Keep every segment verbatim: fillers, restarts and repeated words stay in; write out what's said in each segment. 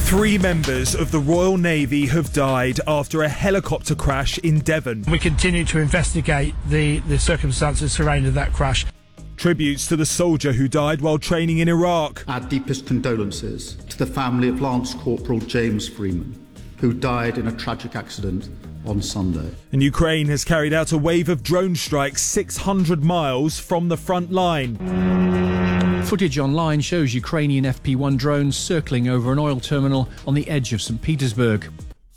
Three members of the Royal Navy have died after a helicopter crash in Devon. We continue to investigate the, the circumstances surrounding that crash. Tributes to the soldier who died while training in Iraq. Our deepest condolences to the family of Lance Corporal James Freeman, who died in a tragic accident on Sunday. And Ukraine has carried out a wave of drone strikes six hundred miles from the front line. Footage online shows Ukrainian F P one drones circling over an oil terminal on the edge of Saint Petersburg.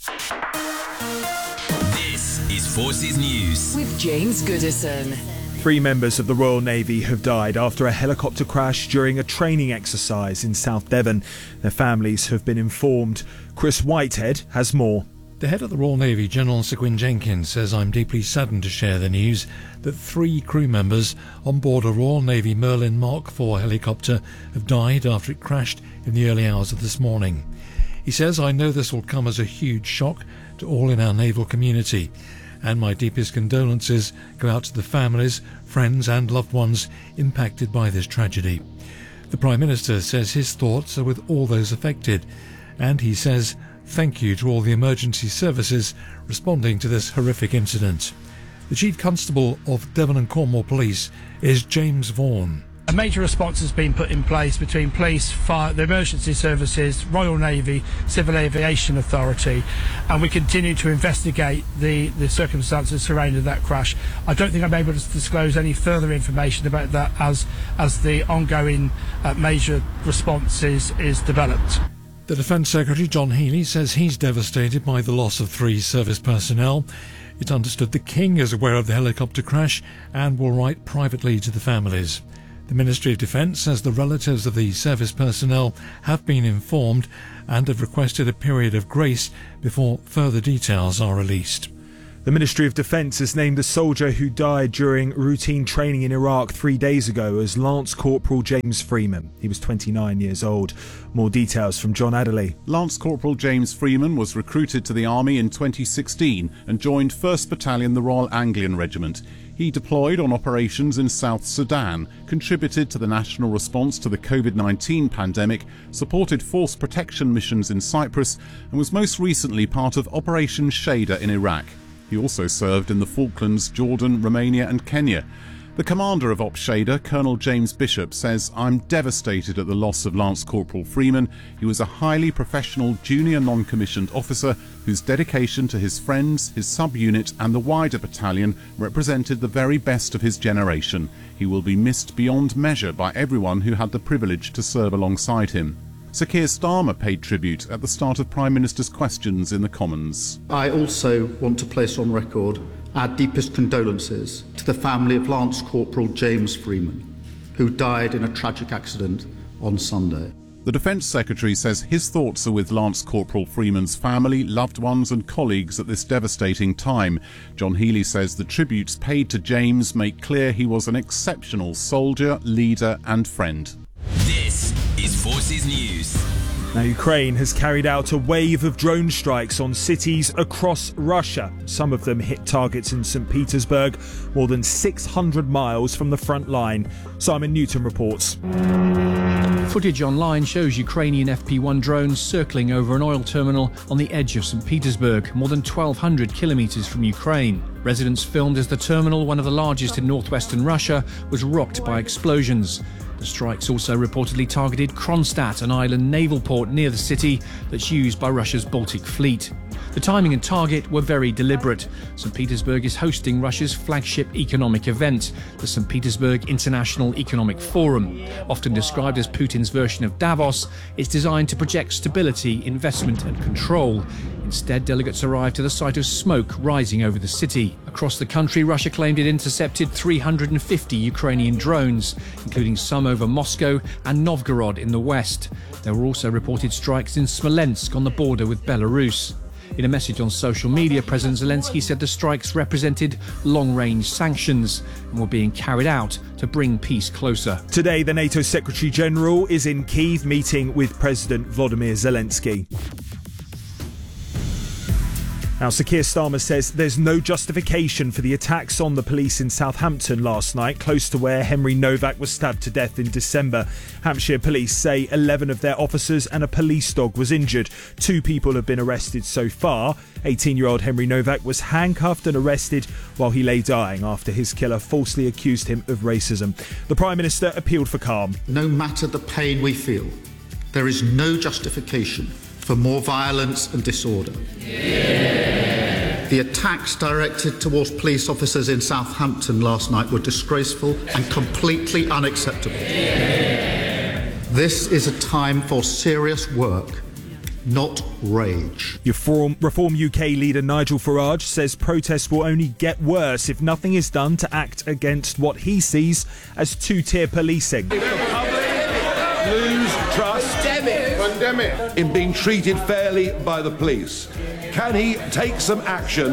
This is Forces News with James Goodison. Three members of the Royal Navy have died after a helicopter crash during a training exercise in South Devon. Their families have been informed. Chris Whitehead has more. The head of the Royal Navy, General Sir Gwyn Jenkins, says, "I'm deeply saddened to share the news that three crew members on board a Royal Navy Merlin Mark four helicopter have died after it crashed in the early hours of this morning." He says, "I know this will come as a huge shock to all in our naval community, and my deepest condolences go out to the families, friends and loved ones impacted by this tragedy." The Prime Minister says his thoughts are with all those affected, and he says thank you to all the emergency services responding to this horrific incident. The Chief Constable of Devon and Cornwall Police is James Vaughan. A major response has been put in place between police, fire, the emergency services, Royal Navy, Civil Aviation Authority, and we continue to investigate the, the circumstances surrounding that crash. I don't think I'm able to disclose any further information about that as, as the ongoing uh, major response is, is developed. The Defence Secretary, John Healey, says he's devastated by the loss of three service personnel. It's understood the King is aware of the helicopter crash and will write privately to the families. The Ministry of Defence says the relatives of the service personnel have been informed and have requested a period of grace before further details are released. The Ministry of Defence has named a soldier who died during routine training in Iraq three days ago as Lance Corporal James Freeman. He was twenty-nine years old. More details from John Adderley. Lance Corporal James Freeman was recruited to the Army in twenty sixteen and joined first Battalion the Royal Anglian Regiment. He deployed on operations in South Sudan, contributed to the national response to the COVID nineteen pandemic, supported force protection missions in Cyprus, and was most recently part of Operation Shader in Iraq. He also served in the Falklands, Jordan, Romania and Kenya. The commander of Op Shader, Colonel James Bishop, says, "I'm devastated at the loss of Lance Corporal Freeman. He was a highly professional junior non-commissioned officer whose dedication to his friends, his sub-unit and the wider battalion represented the very best of his generation. He will be missed beyond measure by everyone who had the privilege to serve alongside him." Sir Keir Starmer paid tribute at the start of Prime Minister's questions in the Commons. I also want to place on record our deepest condolences to the family of Lance Corporal James Freeman, who died in a tragic accident on Sunday. The Defence Secretary says his thoughts are with Lance Corporal Freeman's family, loved ones and colleagues at this devastating time. John Healey says the tributes paid to James make clear he was an exceptional soldier, leader and friend. This is Forces News. Now, Ukraine has carried out a wave of drone strikes on cities across Russia. Some of them hit targets in Saint Petersburg, more than six hundred miles from the front line. Simon Newton reports. Footage online shows Ukrainian F P one drones circling over an oil terminal on the edge of Saint Petersburg, more than twelve hundred kilometres from Ukraine. Residents filmed as the terminal, one of the largest in northwestern Russia, was rocked by explosions. The strikes also reportedly targeted Kronstadt, an island naval port near the city that's used by Russia's Baltic Fleet. The timing and target were very deliberate. Saint Petersburg is hosting Russia's flagship economic event, the Saint Petersburg International Economic Forum. Often described as Putin's version of Davos, it's designed to project stability, investment and control. Instead, delegates arrived to the sight of smoke rising over the city. Across the country, Russia claimed it intercepted three hundred fifty Ukrainian drones, including some over Moscow and Novgorod in the west. There were also reported strikes in Smolensk on the border with Belarus. In a message on social media, President Zelensky said the strikes represented long-range sanctions and were being carried out to bring peace closer. Today, the NATO Secretary-General is in Kyiv meeting with President Volodymyr Zelensky. Now, Sir Keir Starmer says there's no justification for the attacks on the police in Southampton last night, close to where Henry Novak was stabbed to death in December. Hampshire police say eleven of their officers and a police dog was injured. Two people have been arrested so far. eighteen-year-old Henry Novak was handcuffed and arrested while he lay dying after his killer falsely accused him of racism. The Prime Minister appealed for calm. No matter the pain we feel, there is no justification for more violence and disorder. Yeah. The attacks directed towards police officers in Southampton last night were disgraceful and completely unacceptable. Yeah. This is a time for serious work, not rage. Reform, Reform U K leader Nigel Farage says protests will only get worse if nothing is done to act against what he sees as two-tier policing. Lose trust Pandemic. in being treated fairly by the police. Can he take some action,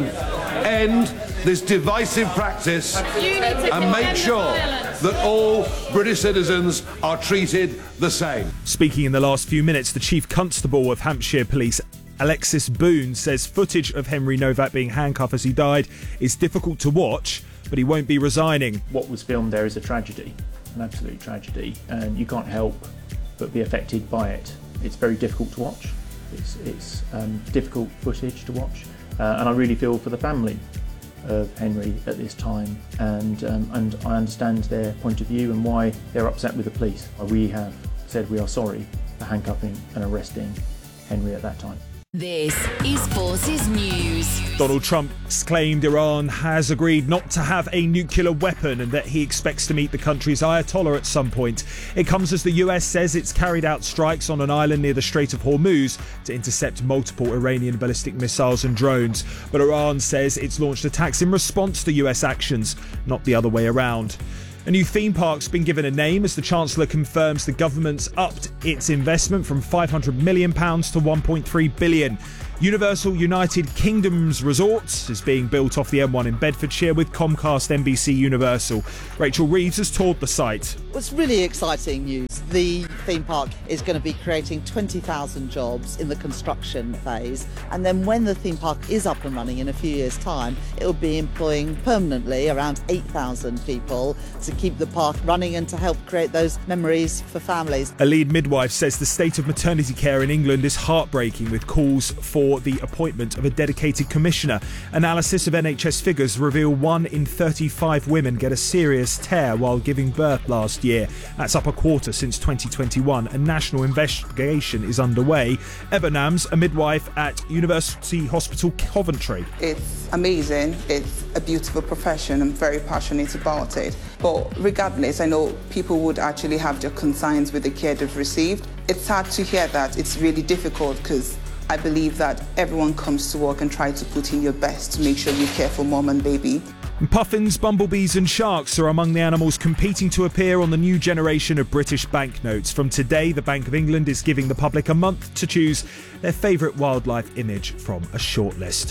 end this divisive practice and make sure that all British citizens are treated the same? Speaking in the last few minutes, the Chief Constable of Hampshire Police, Alexis Boone, says footage of Henry Novak being handcuffed as he died is difficult to watch, but he won't be resigning. What was filmed there is a tragedy, an absolute tragedy, and you can't help but be affected by it. It's very difficult to watch. It's, it's um, difficult footage to watch, uh, and I really feel for the family of Henry at this time, and um, and I understand their point of view and why they're upset with the police. We have said we are sorry for handcuffing and arresting Henry at that time. This is Forces News. Donald Trump's claimed Iran has agreed not to have a nuclear weapon and that he expects to meet the country's Ayatollah at some point. It comes as the U S says it's carried out strikes on an island near the Strait of Hormuz to intercept multiple Iranian ballistic missiles and drones. But Iran says it's launched attacks in response to U S actions, not the other way around. A new theme park's been given a name as the Chancellor confirms the government's upped its investment from five hundred million pounds to one point three billion pounds. Universal United Kingdom's Resorts is being built off the M one in Bedfordshire with Comcast N B C Universal. Rachel Reeves has toured the site. It's really exciting news. The theme park is going to be creating twenty thousand jobs in the construction phase, and then when the theme park is up and running in a few years' time, it will be employing permanently around eight thousand people to keep the park running and to help create those memories for families. A lead midwife says the state of maternity care in England is heartbreaking, with calls for the appointment of a dedicated commissioner. Analysis of N H S figures reveal one in thirty-five women get a serious tear while giving birth last year. That's up a quarter since twenty twenty-one. A national investigation is underway. Eva Nams, a midwife at University Hospital Coventry. It's amazing. It's a beautiful profession. I'm very passionate about it. But regardless, I know people would actually have their concerns with the care they've received. It's sad to hear that. It's really difficult because I believe that everyone comes to work and tries to put in your best to make sure you care for mom and baby. Puffins, bumblebees and sharks are among the animals competing to appear on the new generation of British banknotes. From today, the Bank of England is giving the public a month to choose their favourite wildlife image from a shortlist.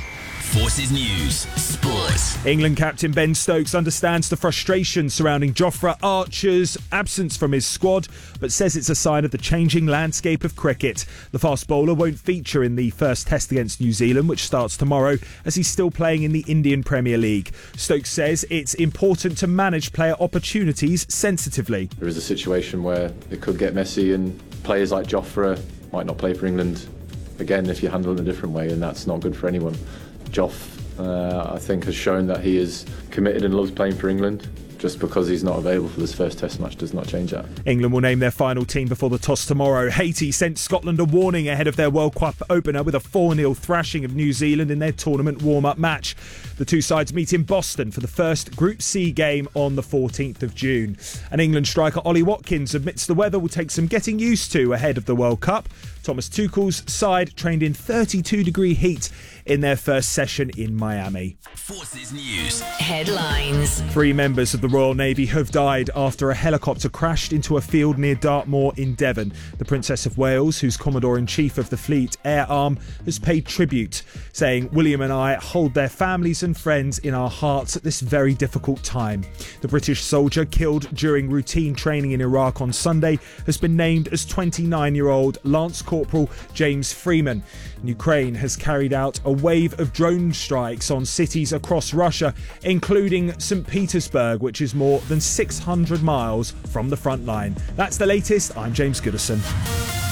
Forces News Sports. England captain Ben Stokes understands the frustration surrounding Jofra Archer's absence from his squad, but says it's a sign of the changing landscape of cricket. The fast bowler won't feature in the first test against New Zealand, which starts tomorrow, as he's still playing in the Indian Premier League. Stokes says it's important to manage player opportunities sensitively. There is a situation where it could get messy and players like Jofra might not play for England again if you handle it in a different way, and that's not good for anyone. Joff, uh, I think, has shown that he is committed and loves playing for England. Just because he's not available for this first test match does not change that. England will name their final team before the toss tomorrow. Haiti sent Scotland a warning ahead of their World Cup opener with a four nil thrashing of New Zealand in their tournament warm-up match. The two sides meet in Boston for the first Group C game on the fourteenth of June. And England striker Ollie Watkins admits the weather will take some getting used to ahead of the World Cup. Thomas Tuchel's side trained in thirty-two degree heat in their first session in Miami. Forces News Headlines. Three members of the Royal Navy have died after a helicopter crashed into a field near Dartmoor in Devon. The Princess of Wales, who's Commodore-in-Chief of the Fleet Air Arm, has paid tribute, saying William and I hold their families and and friends in our hearts at this very difficult time. The British soldier killed during routine training in Iraq on Sunday has been named as twenty-nine-year-old Lance Corporal James Freeman. Ukraine has carried out a wave of drone strikes on cities across Russia, including Saint Petersburg, which is more than six hundred miles from the front line. That's the latest. I'm James Goodison.